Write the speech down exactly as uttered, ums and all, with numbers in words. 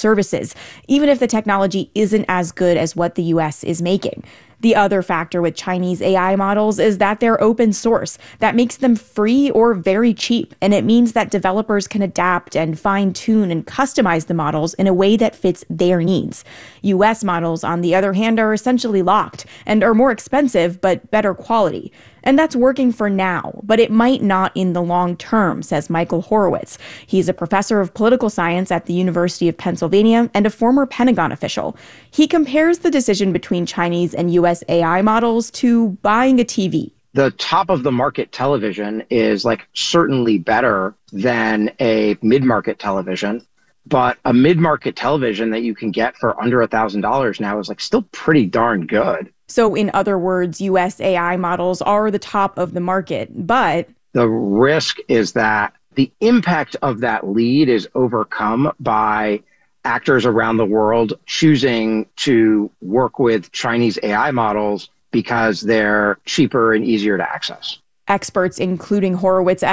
services, even if the technology isn't as good as what the U S is making. The other factor with Chinese A I models is that they're open source. That makes them free or very cheap, and it means that developers can adapt and fine-tune and customize the models in a way that fits their needs. U S models, on the other hand, are essentially locked and are more expensive but better quality. And that's working for now, but it might not in the long term, says Michael Horowitz. He's a professor of political science at the University of Pennsylvania and a former Pentagon official. He compares the decision between Chinese and U S A I models to buying a T V. The top of the market television is like certainly better than a mid-market television, but a mid-market television that you can get for under a thousand dollars now is like still pretty darn good. So in other words, U S A I models are the top of the market, but the risk is that the impact of that lead is overcome by actors around the world choosing to work with Chinese A I models because they're cheaper and easier to access. Experts, including Horowitz,